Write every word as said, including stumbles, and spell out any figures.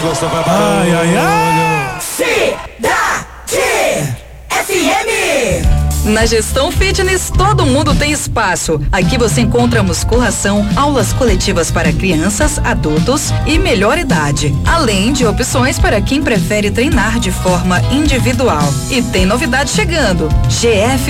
você vai Ai, ai, ai. Cidade F M. Na Gestão Fitness, todo mundo tem espaço. Aqui você encontra musculação, aulas coletivas para crianças, adultos e melhor idade. Além de opções para quem prefere treinar de forma individual. E tem novidade chegando. G F